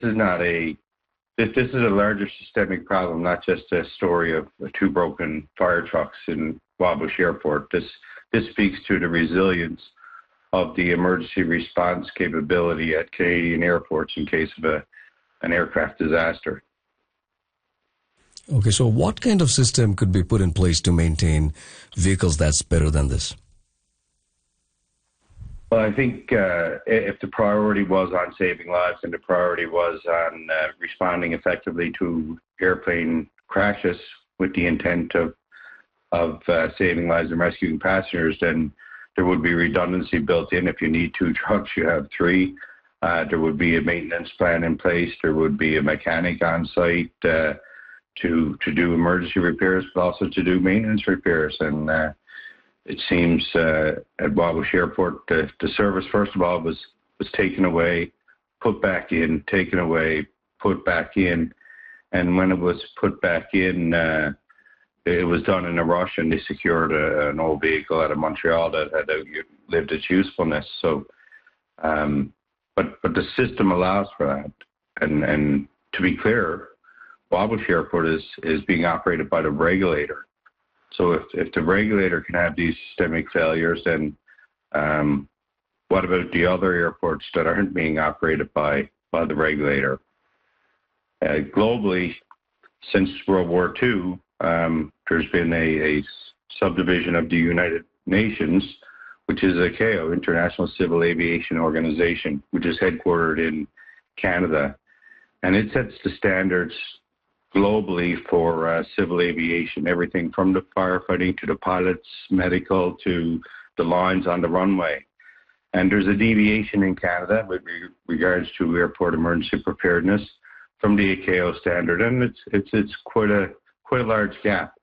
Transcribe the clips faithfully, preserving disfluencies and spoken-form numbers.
is not a this, this is a larger systemic problem, not just a story of two broken fire trucks in Wabush Airport. This this speaks to the resilience of the emergency response capability at Canadian airports in case of a an aircraft disaster. Okay, so what kind of system could be put in place to maintain vehicles that's better than this? Well, I think uh, if the priority was on saving lives and the priority was on uh, responding effectively to airplane crashes with the intent of of uh, saving lives and rescuing passengers, then there would be redundancy built in. If you need two trucks, you have three. Uh, there would be a maintenance plan in place. There would be a mechanic on site uh, to to do emergency repairs, but also to do maintenance repairs. And uh, it seems uh, at Wabush Airport, the, the service, first of all, was, was taken away, put back in, taken away, put back in. And when it was put back in, uh, it was done in a rush, and they secured a, an old vehicle out of Montreal that had outlived its usefulness. So, um, but but the system allows for that. And and to be clear, Wabush Airport is is being operated by the regulator. So if if the regulator can have these systemic failures, then um, what about the other airports that aren't being operated by by the regulator? Uh, globally, since World War Two. Um, there's been a, a subdivision of the United Nations, which is I C A O, International Civil Aviation Organization, which is headquartered in Canada. And it sets the standards globally for uh, civil aviation, everything from the firefighting to the pilots, medical, to the lines on the runway. And there's a deviation in Canada with regards to airport emergency preparedness from the I C A O standard. And it's, it's, it's quite a quite a large gap.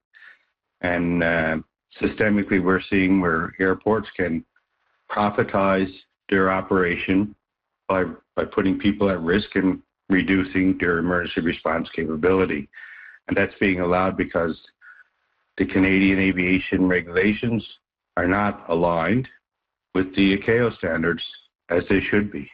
And uh, systemically, we're seeing where airports can profitize their operation by by putting people at risk and reducing their emergency response capability. And that's being allowed because the Canadian aviation regulations are not aligned with the I C A O standards as they should be.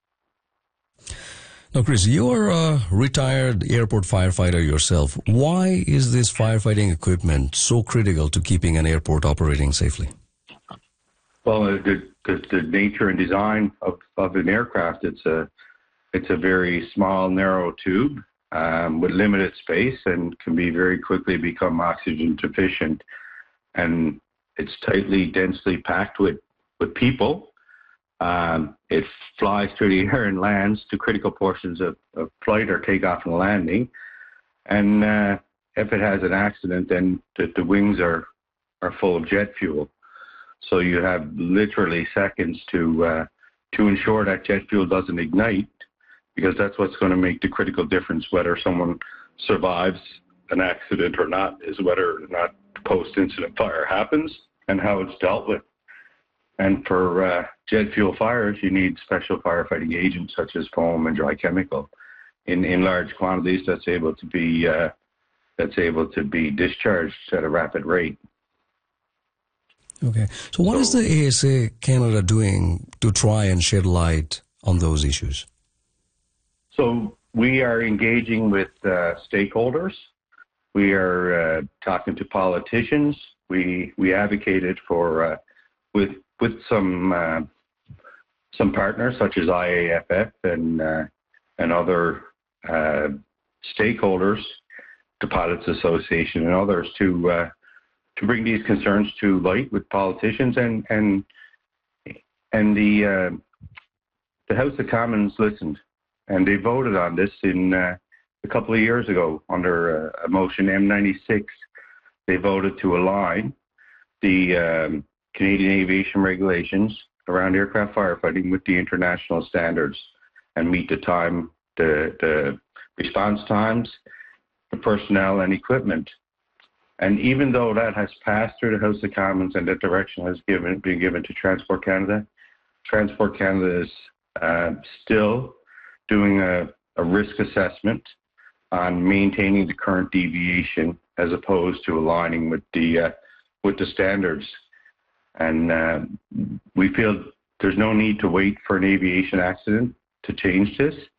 Now, Chris, you're a retired airport firefighter yourself. Why is this firefighting equipment so critical to keeping an airport operating safely? Well, the, the, the nature and design of, of an aircraft, it's a it's a very small, narrow tube um, with limited space and can be very quickly become oxygen deficient. And it's tightly, densely packed with, with people. Um, it flies through the air and lands to critical portions of, of flight or takeoff and landing. And uh, if it has an accident, then the, the wings are, are full of jet fuel. So you have literally seconds to uh, to ensure that jet fuel doesn't ignite, because that's what's going to make the critical difference whether someone survives an accident or not, is whether or not post-incident fire happens and how it's dealt with. And for uh, jet fuel fires, you need special firefighting agents such as foam and dry chemical in, in large quantities that's able to be uh, that's able to be discharged at a rapid rate. Okay. So what so, is the A S A Canada doing to try and shed light on those issues? So we are engaging with uh, stakeholders. We are uh, talking to politicians. We we advocated for uh, with with some uh, some partners such as I A F F and uh, and other uh, stakeholders, the Pilots Association and others, to uh, to bring these concerns to light with politicians, and and and the uh, the House of Commons listened, and they voted on this in uh, a couple of years ago under a, a motion M ninety-six. They voted to align the um, Canadian aviation regulations around aircraft firefighting with the international standards and meet the time, the, the response times, the personnel and equipment. And even though that has passed through the House of Commons and that direction has given, been given to Transport Canada, Transport Canada is uh, still doing a, a risk assessment on maintaining the current deviation as opposed to aligning with the uh, with the standards. And uh, we feel there's no need to wait for an aviation accident to change this.